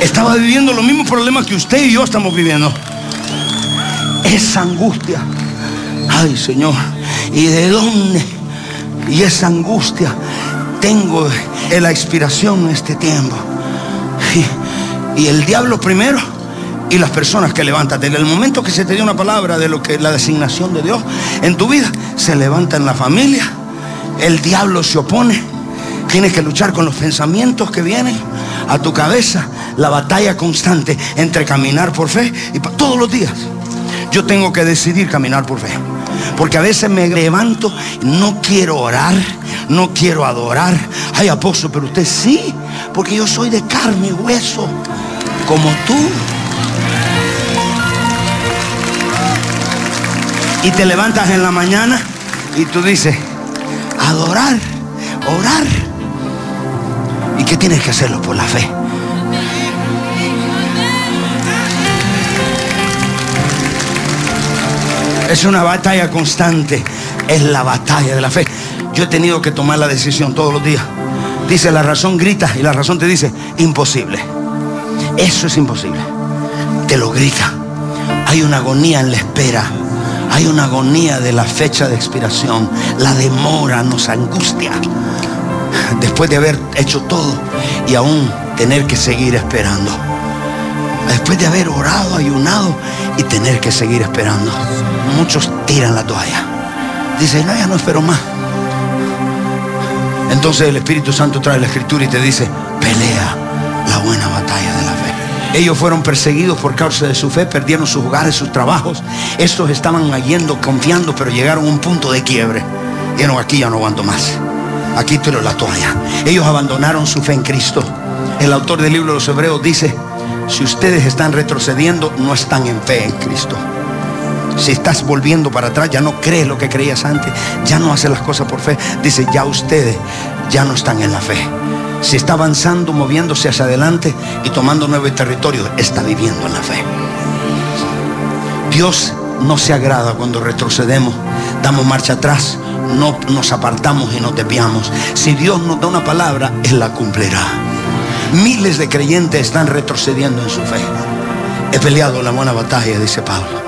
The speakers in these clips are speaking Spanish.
Estaba viviendo los mismos problemas que usted y yo estamos viviendo. Esa angustia. Ay, Señor, ¿y de dónde? Y esa angustia tengo en la expiración en este tiempo. Y el diablo primero y las personas que levantan. Desde el momento que se te dio una palabra de lo que la designación de Dios en tu vida, se levanta en la familia. El diablo se opone. Tienes que luchar con los pensamientos que vienen a tu cabeza. La batalla constante entre caminar por fe y todos los días. Yo tengo que decidir caminar por fe. Porque a veces me levanto, no quiero orar, no quiero adorar. Ay, apóstol, pero usted sí, porque yo soy de carne y hueso, como tú. Y te levantas en la mañana y tú dices, adorar, orar. ¿Y qué tienes que hacerlo? Por la fe. Es una batalla constante. Es la batalla de la fe. Yo he tenido que tomar la decisión todos los días. Dice, la razón grita y la razón te dice, imposible. Eso es imposible. Te lo grita. Hay una agonía en la espera. Hay una agonía de la fecha de expiración. La demora nos angustia. Después de haber hecho todo y aún tener que seguir esperando. Después de haber orado, ayunado y tener que seguir esperando. Muchos tiran la toalla. Dicen, no, ya no espero más. Entonces el Espíritu Santo trae la Escritura y te dice, pelea la buena batalla de la fe. Ellos fueron perseguidos por causa de su fe, perdieron sus hogares, sus trabajos. Estos estaban yendo, confiando, pero llegaron a un punto de quiebre. Dijeron, aquí ya no aguanto más. Aquí tiro la toalla. Ellos abandonaron su fe en Cristo. El autor del libro de los Hebreos dice, si ustedes están retrocediendo, no están en fe en Cristo. Si estás volviendo para atrás, ya no crees lo que creías antes, ya no haces las cosas por fe. Dice, ya ustedes ya no están en la fe. Si está avanzando, moviéndose hacia adelante y tomando nuevo territorio, está viviendo en la fe. Dios no se agrada cuando retrocedemos, damos marcha atrás, no nos apartamos y nos desviamos. Si Dios nos da una palabra, Él la cumplirá. Miles de creyentes están retrocediendo en su fe. He peleado la buena batalla, dice Pablo.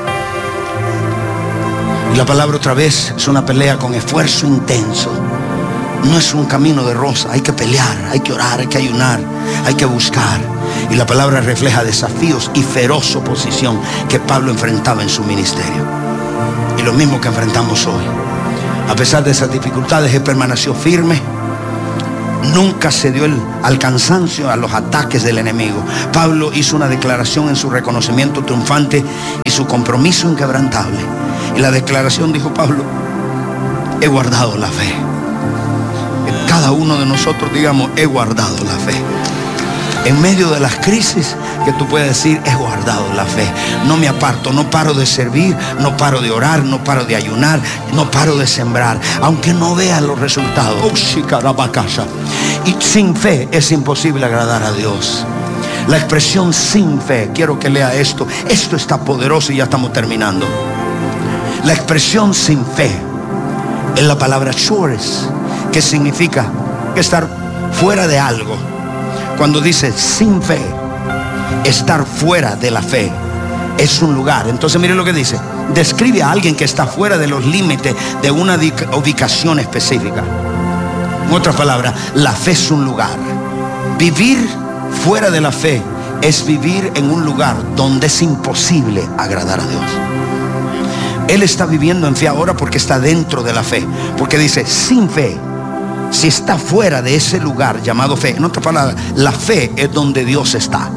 Y la palabra otra vez es una pelea con esfuerzo intenso. No es un camino de rosa. Hay que pelear, hay que orar, hay que ayunar, hay que buscar. Y la palabra refleja desafíos y feroz oposición que Pablo enfrentaba en su ministerio. Y lo mismo que enfrentamos hoy. A pesar de esas dificultades, él permaneció firme. Nunca se dio al cansancio, a los ataques del enemigo. Pablo hizo una declaración en su reconocimiento triunfante y su compromiso inquebrantable. Y la declaración, dijo Pablo, he guardado la fe. Cada uno de nosotros digamos, he guardado la fe. En medio de las crisis, que tú puedes decir, he guardado la fe. No me aparto, no paro de servir, no paro de orar, no paro de ayunar, no paro de sembrar, aunque no vea los resultados. Y sin fe es imposible agradar a Dios. La expresión sin fe, quiero que lea esto. Esto está poderoso y ya estamos terminando. La expresión sin fe es la palabra shores, que significa estar fuera de algo. Cuando dice sin fe, estar fuera de la fe es un lugar. Entonces mire lo que dice. Describe a alguien que está fuera de los límites de una ubicación específica. En otras palabras, la fe es un lugar. Vivir fuera de la fe es vivir en un lugar donde es imposible agradar a Dios. Él está viviendo en fe ahora porque está dentro de la fe. Porque dice, sin fe, si está fuera de ese lugar llamado fe. En otras palabras, la fe es donde Dios está.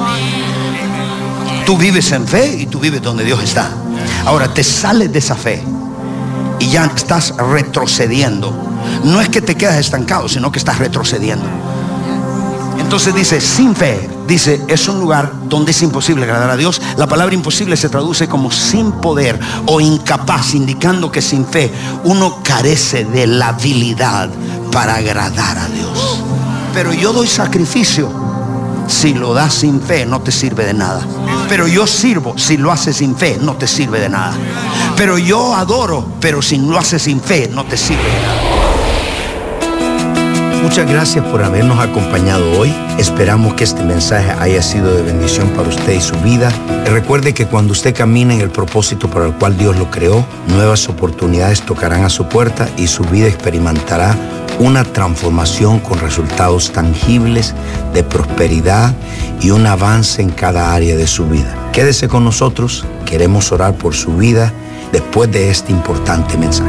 Tú vives en fe y tú vives donde Dios está. Ahora te sales de esa fe y ya estás retrocediendo. No es que te quedas estancado, sino que estás retrocediendo. Entonces dice, sin fe, dice, es un lugar donde es imposible agradar a Dios. La palabra imposible se traduce como sin poder o incapaz, indicando que sin fe uno carece de la habilidad para agradar a Dios. Pero yo doy sacrificio. Si lo das sin fe, no te sirve de nada. Pero yo sirvo. Si lo haces sin fe, no te sirve de nada. Pero yo adoro. Pero si lo haces sin fe, no te sirve de nada. Muchas gracias por habernos acompañado hoy. Esperamos que este mensaje haya sido de bendición para usted y su vida. Recuerde que cuando usted camina en el propósito para el cual Dios lo creó, nuevas oportunidades tocarán a su puerta y su vida experimentará una transformación con resultados tangibles de prosperidad y un avance en cada área de su vida. Quédese con nosotros, queremos orar por su vida después de este importante mensaje.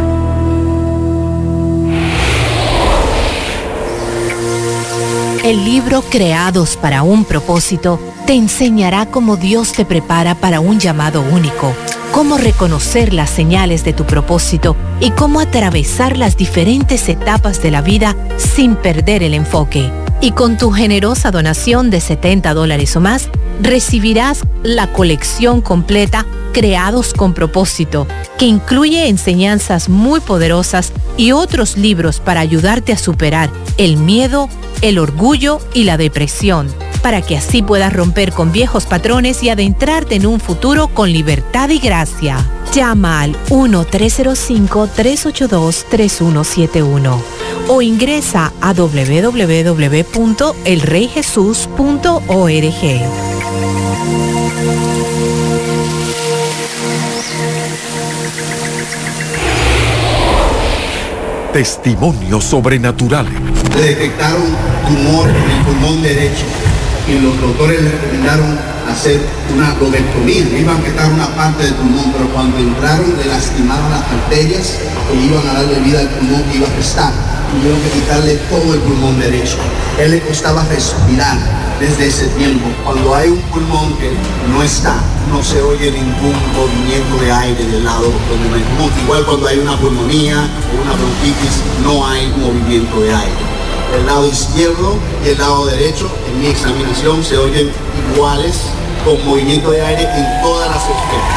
El libro Creados para un propósito te enseñará cómo Dios te prepara para un llamado único, cómo reconocer las señales de tu propósito y cómo atravesar las diferentes etapas de la vida sin perder el enfoque. Y con tu generosa donación de $70 o más, recibirás la colección completa Creados con Propósito, que incluye enseñanzas muy poderosas y otros libros para ayudarte a superar el miedo, el orgullo y la depresión, para que así puedas romper con viejos patrones y adentrarte en un futuro con libertad y gracia. Llama al 1-305-382-3171 o ingresa a www.elreyjesus.org. Testimonios sobrenaturales. Le detectaron tumor en el pulmón derecho y los doctores le recomendaron hacer una lobectomía. Le iban a quitar una parte del pulmón, pero cuando entraron le lastimaron las arterias que iban a darle vida al pulmón que iba a restar. Tuvieron que quitarle todo el pulmón derecho. Él le costaba respirar desde ese tiempo. Cuando hay un pulmón que no está, no se oye ningún movimiento de aire del lado donde no hay pulmón. Igual cuando hay una pulmonía o una bronquitis, no hay movimiento de aire. El lado izquierdo y el lado derecho, en mi examinación, se oyen iguales, con movimiento de aire en todas las esferas.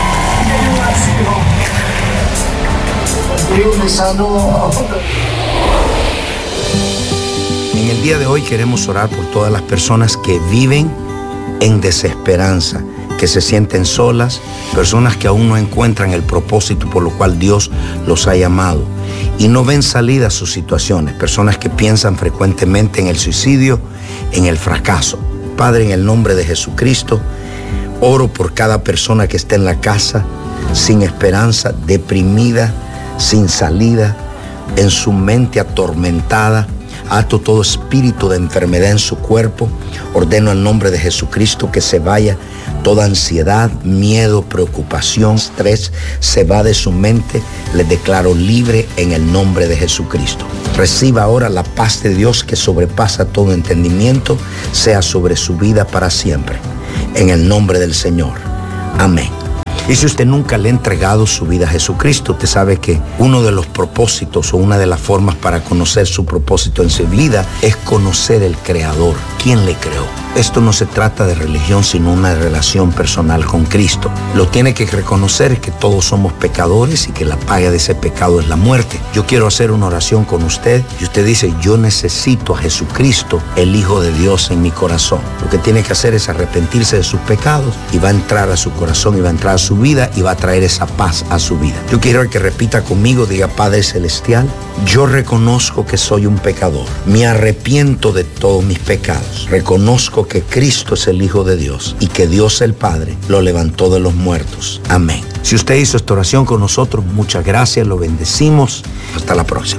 En el día de hoy queremos orar por todas las personas que viven en desesperanza, que se sienten solas, personas que aún no encuentran el propósito por lo cual Dios los ha llamado y no ven salida a sus situaciones, personas que piensan frecuentemente en el suicidio, en el fracaso. Padre, en el nombre de Jesucristo, oro por cada persona que está en la casa, sin esperanza, deprimida, sin salida, en su mente atormentada. Ato todo espíritu de enfermedad en su cuerpo. Ordeno en nombre de Jesucristo que se vaya toda ansiedad, miedo, preocupación, estrés, se va de su mente. Le declaro libre en el nombre de Jesucristo. Reciba ahora la paz de Dios que sobrepasa todo entendimiento, sea sobre su vida para siempre. En el nombre del Señor. Amén. Y si usted nunca le ha entregado su vida a Jesucristo, usted sabe que uno de los propósitos o una de las formas para conocer su propósito en su vida es conocer el Creador, quién le creó. Esto no se trata de religión, sino una relación personal con Cristo. Lo tiene que reconocer que todos somos pecadores y que la paga de ese pecado es la muerte. Yo quiero hacer una oración con usted y usted dice, yo necesito a Jesucristo, el Hijo de Dios, en mi corazón. Lo que tiene que hacer es arrepentirse de sus pecados y va a entrar a su corazón y va a entrar a su vida y va a traer esa paz a su vida. Yo quiero que repita conmigo, diga, Padre Celestial, yo reconozco que soy un pecador. Me arrepiento de todos mis pecados. Reconozco que Cristo es el Hijo de Dios y que Dios el Padre lo levantó de los muertos. Amén. Si usted hizo esta oración con nosotros, muchas gracias, lo bendecimos. Hasta la próxima.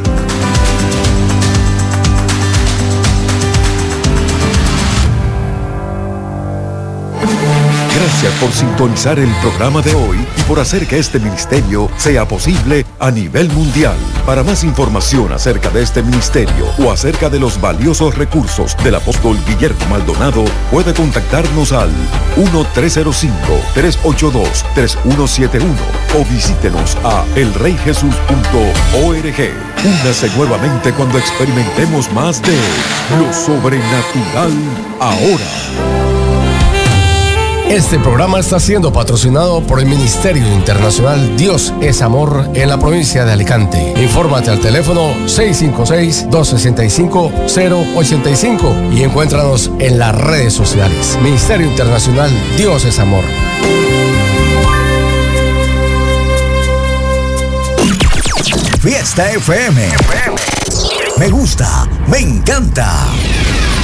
Gracias por sintonizar el programa de hoy y por hacer que este ministerio sea posible a nivel mundial. Para más información acerca de este ministerio o acerca de los valiosos recursos del apóstol Guillermo Maldonado, puede contactarnos al 1-305-382-3171 o visítenos a elreyjesus.org. Únase nuevamente cuando experimentemos más de lo sobrenatural ahora. Este programa está siendo patrocinado por el Ministerio Internacional Dios es Amor en la provincia de Alicante. Infórmate al teléfono 656-265-085 y encuéntranos en las redes sociales. Ministerio Internacional Dios es Amor. Fiesta FM. Me gusta, me encanta.